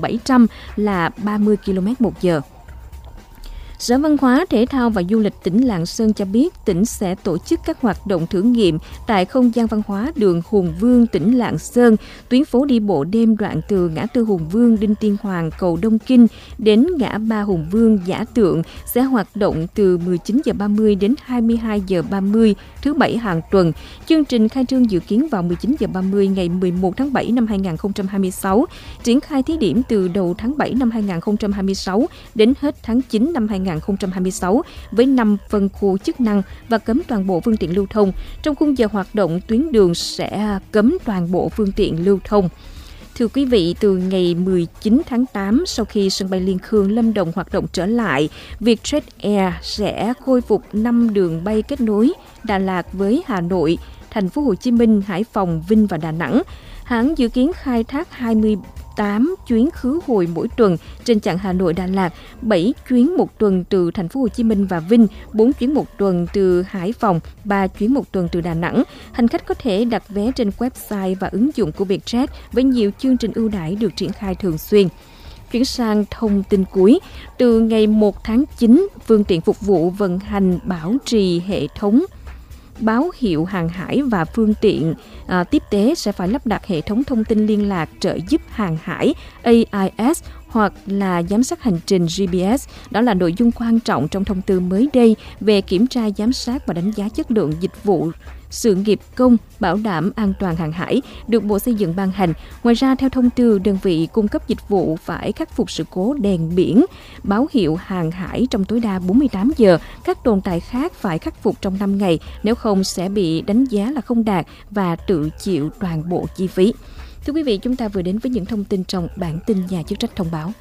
700 là 30 km/h. Sở Văn hóa, Thể thao và Du lịch tỉnh Lạng Sơn cho biết tỉnh sẽ tổ chức các hoạt động thử nghiệm tại không gian văn hóa đường Hùng Vương, tỉnh Lạng Sơn, tuyến phố đi bộ đêm đoạn từ ngã tư Hùng Vương, Đinh Tiên Hoàng, cầu Đông Kinh đến ngã ba Hùng Vương, Giả Tượng sẽ hoạt động từ 19h30 đến 22h30 thứ Bảy hàng tuần. Chương trình khai trương dự kiến vào 19h30 ngày 11 tháng 7 năm 2026, triển khai thí điểm từ đầu tháng 7 năm 2026 đến hết tháng 9 năm 2026 với 5 phân khu chức năng và cấm toàn bộ phương tiện lưu thông. Trong khung giờ hoạt động, tuyến đường sẽ cấm toàn bộ phương tiện lưu thông. Thưa quý vị, từ ngày 19 tháng 8, sau khi sân bay Liên Khương, Lâm Đồng hoạt động trở lại, Vietjet Air sẽ khôi phục 5 đường bay kết nối Đà Lạt với Hà Nội, Thành phố Hồ Chí Minh, Hải Phòng, Vinh và Đà Nẵng. Hãng dự kiến khai thác 28 chuyến khứ hồi mỗi tuần trên chặng Hà Nội Đà Lạt, 7 chuyến một tuần từ Thành phố Hồ Chí Minh và Vinh, 4 chuyến một tuần từ Hải Phòng, 3 chuyến một tuần từ Đà Nẵng. Hành khách có thể đặt vé trên website và ứng dụng của Vietjet với nhiều chương trình ưu đãi được triển khai thường xuyên. Chuyển sang thông tin cuối, từ ngày 1 tháng 9, phương tiện phục vụ vận hành bảo trì hệ thống báo hiệu hàng hải và phương tiện tiếp tế sẽ phải lắp đặt hệ thống thông tin liên lạc trợ giúp hàng hải AIS hoặc là giám sát hành trình GPS. Đó là nội dung quan trọng trong thông tư mới đây về kiểm tra, giám sát và đánh giá chất lượng dịch vụ sự nghiệp công bảo đảm an toàn hàng hải được Bộ Xây dựng ban hành. Ngoài ra, theo thông tư, đơn vị cung cấp dịch vụ phải khắc phục sự cố đèn biển, báo hiệu hàng hải trong tối đa 48 giờ. Các tồn tại khác phải khắc phục trong 5 ngày, nếu không sẽ bị đánh giá là không đạt và tự chịu toàn bộ chi phí. Thưa quý vị, chúng ta vừa đến với những thông tin trong bản tin nhà chức trách thông báo.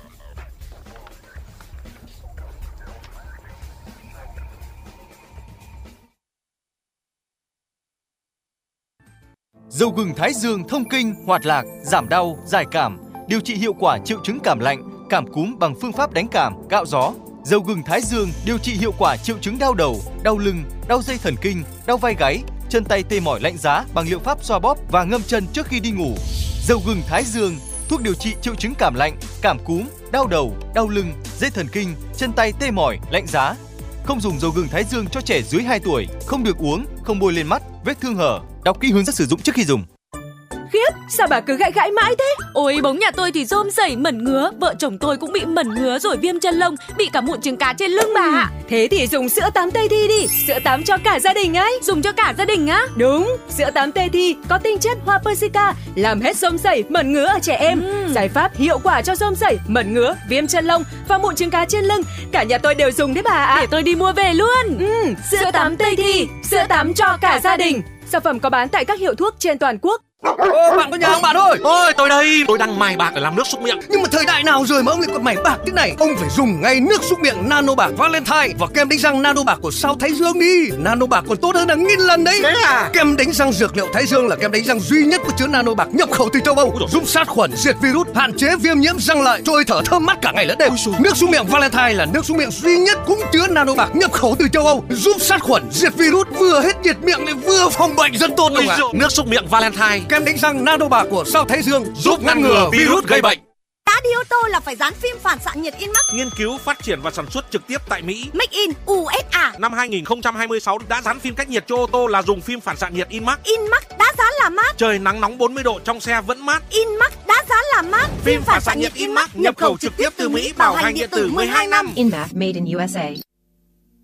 Dầu gừng Thái Dương thông kinh, hoạt lạc, giảm đau, giải cảm, điều trị hiệu quả triệu chứng cảm lạnh, cảm cúm bằng phương pháp đánh cảm, cạo gió. Dầu gừng Thái Dương điều trị hiệu quả triệu chứng đau đầu, đau lưng, đau dây thần kinh, đau vai gáy, chân tay tê mỏi lạnh giá bằng liệu pháp xoa bóp và ngâm chân trước khi đi ngủ. Dầu gừng Thái Dương, thuốc điều trị triệu chứng cảm lạnh, cảm cúm, đau đầu, đau lưng, dây thần kinh, chân tay tê mỏi, lạnh giá. Không dùng dầu gừng Thái Dương cho trẻ dưới 2 tuổi, không được uống, không bôi lên mắt, vết thương hở. Đọc kỹ hướng dẫn sử dụng trước khi dùng. Khiếp, sao bà cứ gãi gãi mãi thế? Ôi, bóng nhà tôi thì rôm rẩy mẩn ngứa, vợ chồng tôi cũng bị mẩn ngứa rồi viêm chân lông, bị cả mụn trứng cá trên lưng bà ạ. Thế thì dùng sữa tắm Tây Thi đi, sữa tắm cho cả gia đình ấy. Dùng cho cả gia đình á? Đúng, sữa tắm Tây Thi có tinh chất hoa Persica, làm hết rôm rẩy, mẩn ngứa ở trẻ em. Giải pháp hiệu quả cho rôm rẩy, mẩn ngứa, viêm chân lông và mụn trứng cá trên lưng. Cả nhà tôi đều dùng đấy bà ạ. Để tôi đi mua về luôn. Sữa tắm Tây Thi, sữa tắm cho cả gia đình. Sản phẩm có bán tại các hiệu thuốc trên toàn quốc. Bạn có nhà không bạn ơi? Ôi, tôi đây, tôi đang mài bạc để làm nước súc miệng. Nhưng mà thời đại nào rồi mà ông lại còn mài bạc thế này? Ông phải dùng ngay nước súc miệng Nano Bạc Valentine và kem đánh răng Nano Bạc của Sao Thái Dương đi. Nano Bạc còn tốt hơn hàng nghìn lần đấy. Thế à? Kem đánh răng dược liệu Thái Dương là kem đánh răng duy nhất có chứa Nano Bạc nhập khẩu từ châu Âu, giúp sát khuẩn, diệt virus, hạn chế viêm nhiễm răng lợi, trôi thở thơm mát cả ngày lẫn đêm. Nước súc miệng Valentine là nước súc miệng duy nhất cũng chứa Nano Bạc nhập khẩu từ châu Âu, giúp sát khuẩn, diệt virus, vừa hết nhiệt miệng lại vừa phòng bệnh, rất tốt đúng không ạ? Nước súc miệng Valentine, kem đánh răng Nano Bạc của Sao Thái Dương giúp ngăn ngừa virus gây bệnh. Đã đi ô tô là phải dán phim phản xạ nhiệt InMax. nghiên cứu, phát triển và sản xuất trực tiếp tại Mỹ. Make in USA. Năm 2026 đã dán phim cách nhiệt cho ô tô là dùng phim phản xạ nhiệt InMax. InMax đã dán là mát. Trời nắng nóng 40 độ trong xe vẫn mát. InMax đã dán là mát. Phim phản xạ nhiệt InMax nhập khẩu trực tiếp từ Mỹ, bảo hành điện tử 12 năm. InMax made in USA.